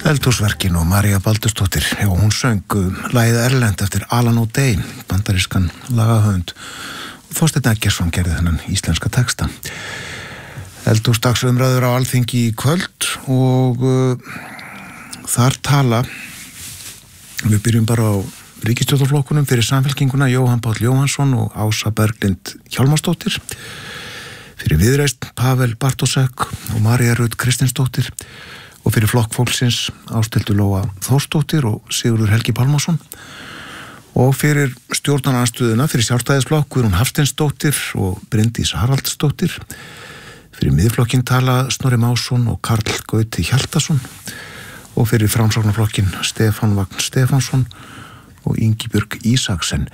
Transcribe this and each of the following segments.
Eldhúsverkin og María Baldursdóttir og hún söng lagið Erlend eftir Alan O'Day, bandarískan lagahöfund. Þorsteinn Eggertsson gerði þennan íslenska texta. Eldhúsdagsumræður á Alþingi í kvöld og þar tala, við byrjum bara á ríkisstjórnarflokkunum fyrir Samfylkinguna, Jóhann Páll Jóhannsson og Ása Berglind Hjálmarsdóttir, fyrir Viðreisn Pavel Bartósek og María Rut Kristinsdóttir, og fyrir Flokk fólksins Ásthildur Lóa Þórsdóttir og Sigurður Helgi Pálmason, og fyrir stjórnarandstöðuna fyrir Sjálfstæðisflokk Guðrún Hafsteinsdóttir og Bryndís Haraldsdóttir, fyrir Miðflokkinn tala Snorri Másson og Karl Gauti Hjaltason, og fyrir Framsóknarflokkinn Stefán Vagn Stefánsson og Ingibjörg Ísaksen.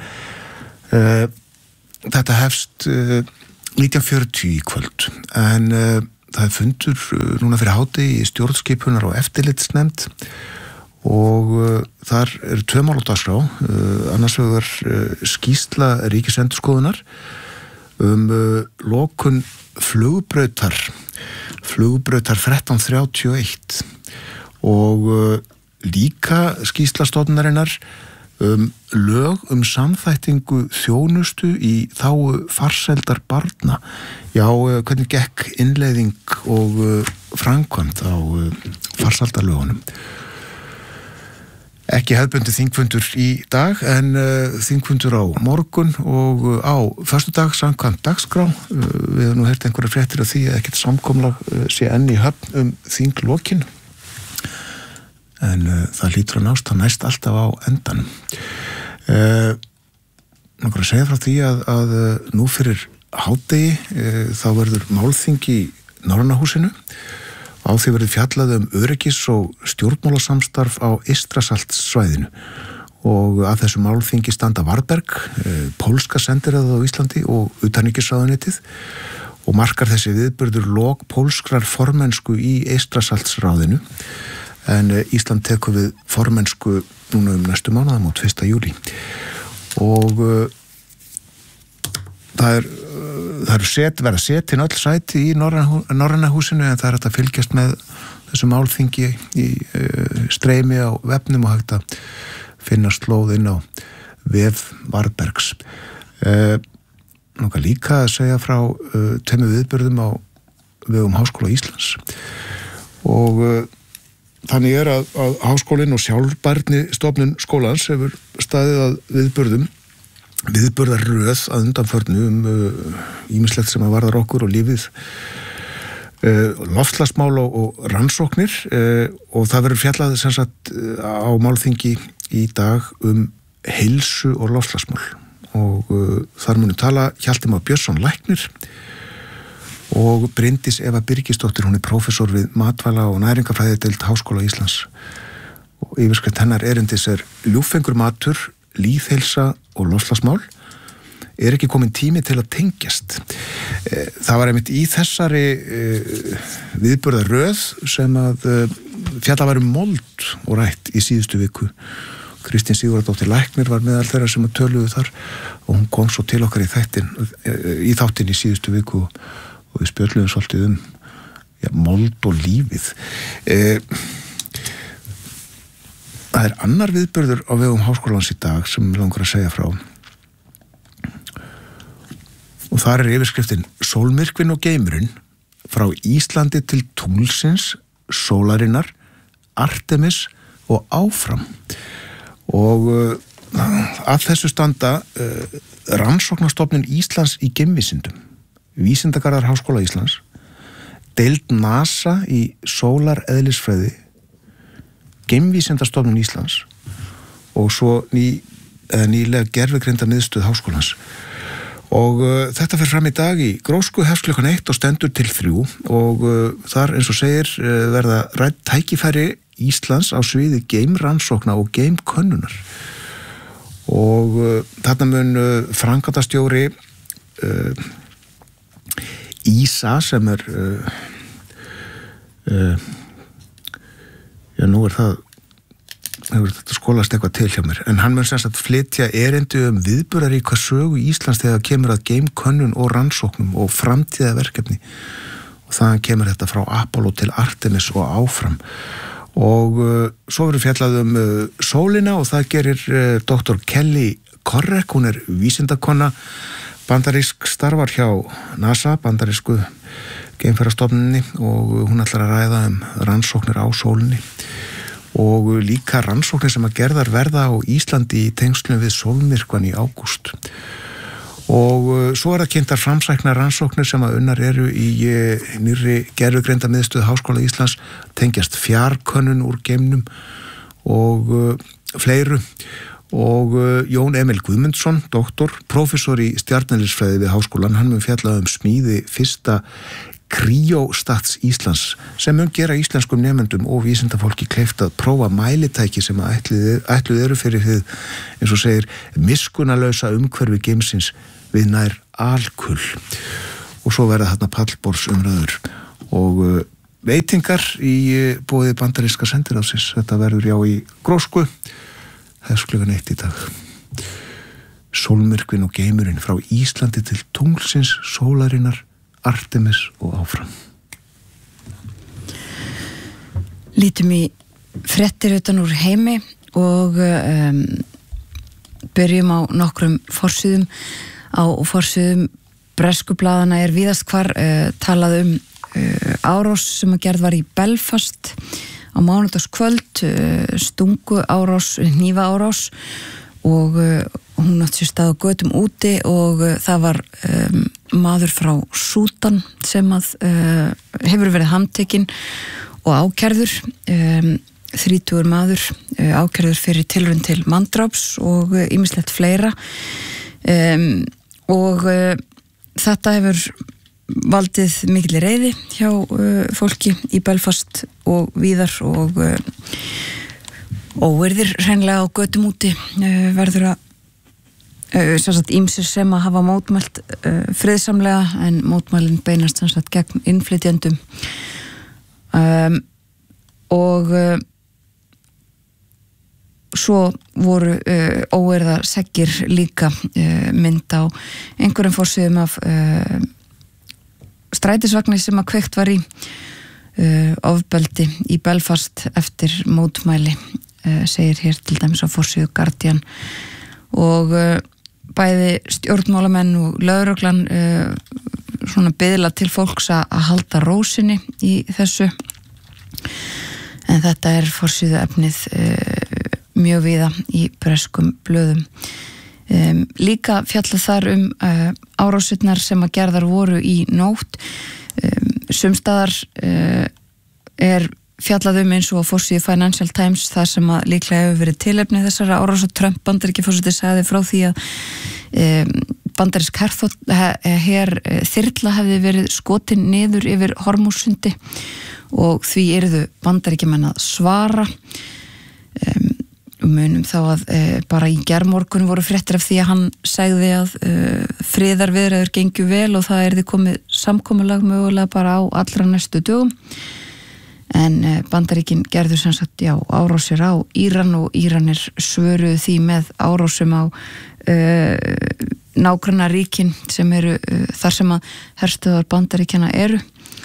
Þetta hefst 1940 í kvöld, en það fundur núna fyrir hádegi í stjórnskipunar og eftirlitsnefnd og þar eru tvö mál á dagskrá, annars vegar skýrsla Ríkisendurskoðunar lokun flugbrautar 1331 og líka skýrsla stofnunarinnar lög samþættingu þjónustu í þágu farsældar barna. Já, hvernig gekk innleiðing og framkvæmd á farsældarlögunum. Ekki hefðbundið þingfundur í dag, en þingfundur á morgun og á föstudag samkvæmt dagskrá. Við höfum nú heyrt einhverjar fréttir af því að ekkert samkomulag sé enn í höfn þinglokin. En það hlýtur að nást, það næst alltaf á endanum. Nákvæmlega segja frá því að nú fyrir hádegi þá verður málþing í Norræna húsinu. Á því verður fjallað öryggis- og stjórnmálasamstarf á Eystrasaltssvæðinu. Og að þessu málþingi standa Varberg, pólska sendiráðið á Íslandi og utanríkisráðuneytið, og markar þessi viðburður lok pólskrar formensku í Eystrasaltsráðinu. En Ísland tekur við formennsku núna næstu mánuðamót 1. júlí og það verða setin öll sæti í Norræna húsinu, en það er hægt að fylgjast með þessu málþingi í streymi á vefnum og hægt að finna slóð inn á vef Varbergs. Náttúrulega líka að segja frá tveimur viðburðum á vegum Háskóla Íslands og þannig er að Háskólinn og sjálfbærnistofnun skólans hefur staðið að viðburðarröð að undanförnu ýmislegt sem að varðar okkur og lífið, loftslagsmál og rannsóknir, og það verður fjallað sem sagt á málþingi í dag heilsu og loftslagsmál, og þar munu tala Hjalti Már Björnsson læknir og Bryndís Eva Birgisdóttir, hún er prófessor við matvæla- og næringafræðideild Háskóla Íslands. Og yfirskrift hennar erindis er ljúffengur matur, lýðheilsa og loftslagsmál. Er ekki komin tími til að tengjast? Það var einmitt í þessari viðburðarröð sem að fjalla var mold og rætt í síðustu viku. Kristín Sigurðardóttir læknir var meðal þeirra sem að töluðu þar og hún kom svo til okkar í þáttinn í síðustu viku og við spjöldluðum svolítið mold og lífið. Það er annar viðburður á vegum Háskólans í dag sem ég langar að segja frá. Og þar er yfirskriftin Sólmyrkvinn og geimurinn, frá Íslandi til tunglsins, sólarinnar, Artemis og áfram. Og að þessu standa Rannsóknarstofnun Íslands í geimvísindum, Vísindagarðar Háskóla Íslands, deild NASA í sólareðlisfræði, Geimvísindastofnun Íslands og svo nýlega gervigreinda miðstöð Háskólans. Og þetta fer fram í dag í Grósku, hefst klukkan 1 og stendur til 3 og þar, eins og segir, verða rædd tækifæri Íslands á sviði geimrannsókna og geimkönnunar. Og þarna mun framkvæmdastjóri Ísa sem er nú er það hefur þetta skólast eitthvað til hjá mér, en hann mun sem sagt flytja erindi viðburðaríka sögu Íslands þegar kemur að geimkönnun og rannsóknum og framtíðaverkefni, og þaðan kemur þetta frá Apollo til Artemis og áfram. og svo verður fjallað sólina og það gerir Dr. Kelly Korrek, hún vísindakonna, bandarísk, starfar hjá NASA, bandarísku geimferðastofnuninni, og hún ætlar að ræða rannsóknir á sólinni og líka rannsóknir sem að gerðar verða á Íslandi í tengslum við sólmyrkvan í ágúst. Og svo það kynntar framsæknar rannsóknir sem að unnar eru í nýrri gervigreindamiðstöð Háskóla Íslands, tengjast fjarkönnun úr geimnum og fleiru. Og Jón Emil Guðmundsson, doktor, prófessor í stjarneðlisfræði við Háskólan, hann mun fjallað smíði fyrsta Kryostats Íslands sem mun gera íslenskum nemendum og vísindafólki kleift að prófa mælitæki sem að ætluð eru fyrir hið, eins og segir, miskunnarlausa umhverfi geimsins við nær alkull. Og svo verða þarna pallborðsumræður og veitingar í boði bandaríska sendiráðsins. Þetta verður já í Grósku, þess klukkan 1 í dag. Sólmyrkvin og geimurinn frá Íslandi til tunglsins, sólarinnar, Artemis og áfram. Lítum í fréttir utan úr heimi og byrjum á nokkrum forsíðum. Á forsíðum bresku blaðana víðast hvar talað árás sem að gerð var í Belfast á mánudagskvöld, stungu árás, hnífa árás, og hún átti sér stað á götum úti og það var maður frá Súdan sem að hefur verið handtekinn og ákærður, 30 maður, ákærður fyrir tilraun til manndráps og ýmislegt fleira, og þetta hefur valdið mikilli reiði hjá fólki í Belfast og víðar, og óvirðir hreinlega á götum úti verður að ýmsir sem að hafa mótmælt friðsamlega, en mótmælin beinast gegn innflytjendum, og svo voru óeirðar seggir líka mynd á einhverjum forsíðum af strætisvagni sem að kveikt var í ofbeldi í Belfast eftir mótmæli, segir hér til dæmis á forsíðu Guardian. Og bæði stjórnmálamenn og lögreglan svona biðla til fólks að halda ró sinni í þessu, en þetta forsíðu efnið mjög víða í breskum blöðum. Líka fjallað þar árásirnar sem að gerðar voru í nótt. Sumstaðar fjallað eins og á forsíðu Financial Times, þar sem að líklega hefur verið tilefni þessara árás, og Trump bandaríkjaforseti sagði frá því að bandarísk her þyrla hefði verið skotin niður yfir Hormússundi, og því yrðu bandaríkjamenn að svara. Munum þá að bara í gærmorgun voru fréttir af því að hann sagði að friðarviðræður gengju vel og það yrði komið samkomulag mögulega bara á allra næstu dögum. En Bandaríkin gerðu sem sagt árásir á Íran, og Íranir svöruðu því með árásum á nágrannaríkin sem eru þar sem að herstöðvar Bandaríkjanna eru.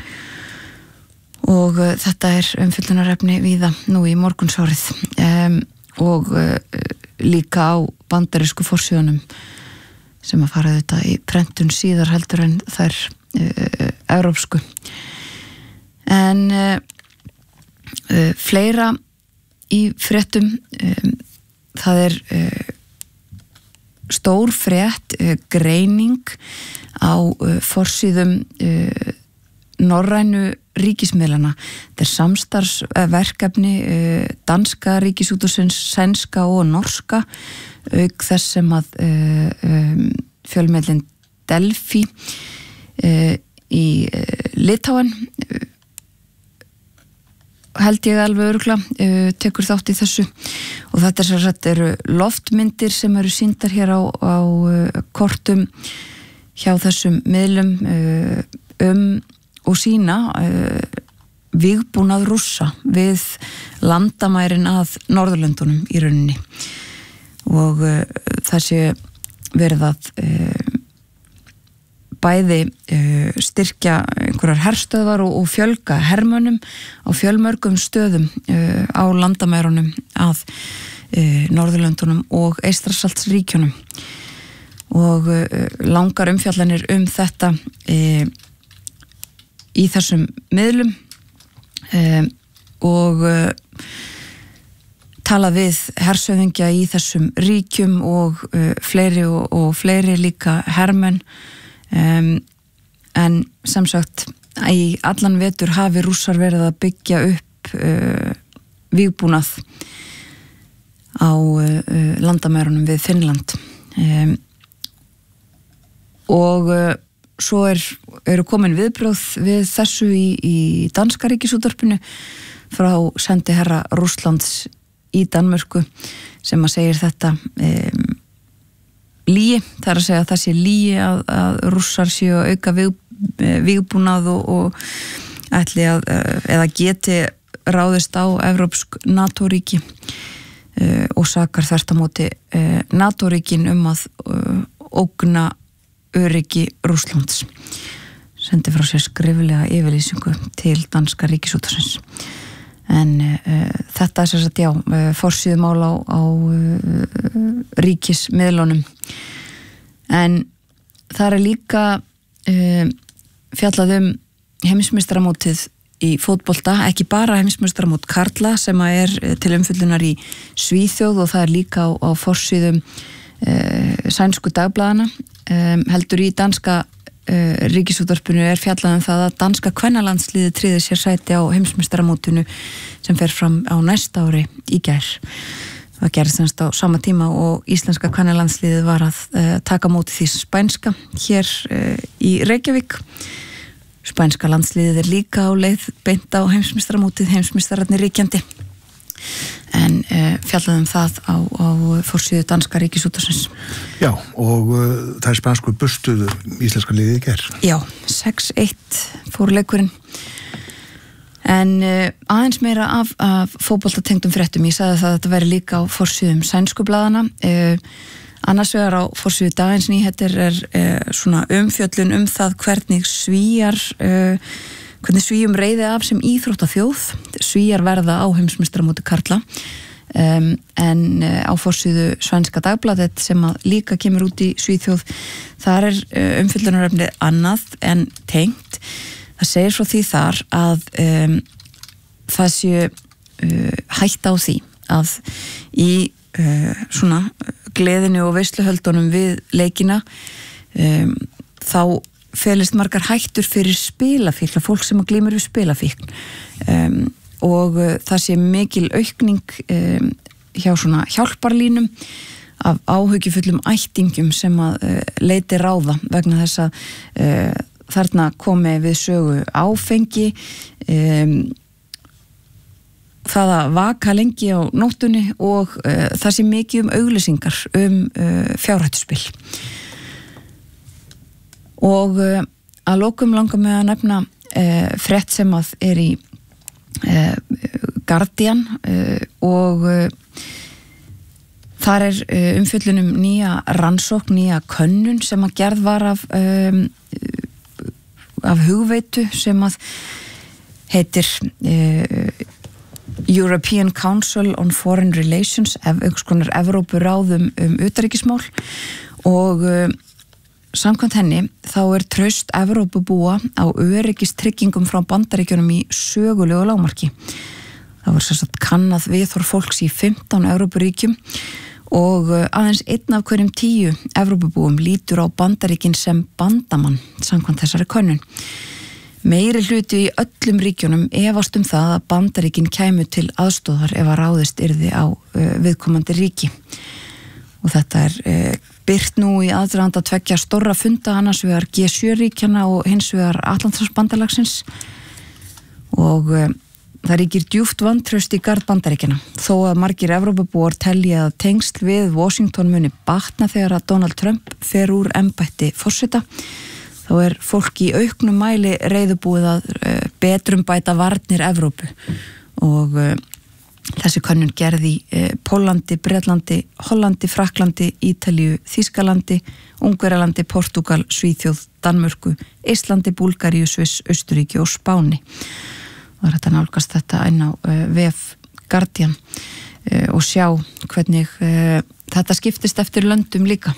Og þetta umfjöllunarefni víða nú í morgunsárið. Og líka á bandarísku forsíðunum sem að fara þetta í prentun síðar heldur en þær evrópsku. En fleira í fréttum, það stór frétt, greining á forsíðum norrænu ríkismiðlana. Þetta samstarfsverkefni danska ríkisútvarpsins, sænska og norska, auk þess sem að fjölmiðlinn Delfi í Litáen, held ég alveg örugglega, tekur þátt í þessu, og þetta eru loftmyndir sem eru sýndar hér á kortum hjá þessum miðlum og sína vígbúnað Rússa við landamærin að Norðurlöndunum í rauninni, og það sé verið að bæði styrkja einhverjar herstöðvar og fjölga hermönnum á fjölmörgum stöðum á landamærunum að Norðurlöndunum og Eystrasaltsríkjunum og langar umfjallanir þetta í þessum miðlum og tala við hershöfðingja í þessum ríkjum og fleiri líka hermenn en sem sagt í allan vetur hafi Rússar verið að byggja upp vígbúnað á landamærunum við Finnland og svo eru komin viðbrögð við þessu í danska ríkisútvarpinu frá sendiherra Rússlands í Danmörku sem að segir þetta lygi, það að segja að það sé lygi að Rússar séu að auka vígbúnað og ætli að eða geti ráðist á evrópsk NATO-ríki og sakar þvert á móti NATO-ríkin að ógna öryggi Rússlands. Sendi frá sér skriflega yfirlýsingu til danska ríkisútvarpsins. En þetta er sagt, forsíðumál á ríkismiðlunum. En það líka fjallað heimsmeistaramótið í fótbolta, ekki bara heimsmeistaramót karla sem til umfjöllunar í Svíþjóð og það líka á forsíðum sænsku dagblaðana heldur í danska ríkisútvarpinu fjallað það að danska kvennalandsliðið tryggði sér sæti á heimsmeistaramótinu sem fer fram á næsta ári í gær. Það gerðist semst á sama tíma og íslenska kvennalandsliðið var að taka móti því spænska hér í Reykjavík. Spænska landsliðið líka á leið beint á heimsmeistaramótið, heimsmeistararnir ríkjandi. En fjallaðum það á forsíðu danska ríkisútvarpsins. Já, og það spænsku bustuðu íslenska liðið í gær. Já, 6-1 fór leikurinn. En aðeins meira af fótboltatengdum fréttum. Ég sagði það að þetta væri líka á forsíðum sænsku blaðana. Annars vegar á forsíðu Dagens Nyheter svona umfjöllun það hvernig Svíum reiði af sem íþróttaþjóð. Svíjar verða á heimsmeistaramóti karla en á forsíðu Svenska Dagbladet sem að líka kemur út í Svíþjóð þar umfjöllunarefnið annað en tengt. Það segir frá því þar að það sé hætta á því að í svona gleðinu og veisluhöldunum við leikina þá felist margar hættur fyrir spilafíkn, fólk sem að glímur við spilafíkn og það sé mikil aukning hjá svona hjálparlínum af áhyggjufullum ættingum sem að leiti ráða vegna þess að þarna komi við sögu áfengi það að vaka lengi á nóttunni og það sé mikið auglýsingar fjárhættuspil. Og að lokum langar mig að nefna frétt sem að í Guardian og þar umfjöllunum nýja rannsókn, nýja könnun sem að gerð var af hugveitu sem að heitir European Council on Foreign Relations, einhvers konar Evrópuráð utanríkismál og samkvæmt henni þá traust Evrópubúa á öryggistryggingum frá Bandaríkjunum í sögulegu lágmarki. Það var sem sagt kannað viðhorf fólks í 15 Evrópuríkjum og aðeins 1 af hverjum 10 Evrópubúum lítur á Bandaríkin sem bandamann samkvæmt þessari könnun. Meiri hluti í öllum ríkjunum efast það að Bandaríkin kæmu til aðstoðar ef að ráðist yrði á viðkomandi ríki. Og þetta birt nú í aðdraganda 2 stórra funda annars vegar G7-ríkjana og hins vegar Atlantshafsbandalagsins og það ríkir djúpt vantraust í garð Bandaríkjana þó að margir Evrópubúar telja að tengsl við Washington muni batna þegar að Donald Trump fer úr embætti forseta þá fólk í auknum mæli reiðubúið að betrumbæta varnir Evrópu og Þessi könnun gerði í Póllandi, Bretlandi, Hollandi, Frakklandi, Ítalíu, Þýskalandi, Ungverjalandi, Portúgal, Svíþjóð, Danmörku, Íslandi, Búlgaríu, Sviss, Austurríki og Spáni. Það er þetta nálgast þetta inn á vef Guardian og sjá hvernig þetta skiptist eftir löndum líka.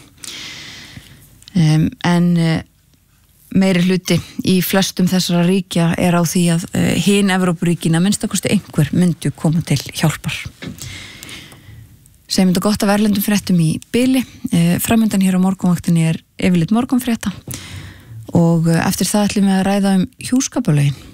En meiri hluti í flestum þessara ríkja er á því að hin Evrópuríkin að minnstakosti einhver myndu koma til hjálpar. Segjum þetta gott af erlendum fréttum í bili. Framundan hér á morgunvaktinni er yfirleitt morgunfrétta og eftir það ætlum við að ræða hjúskaparlögin.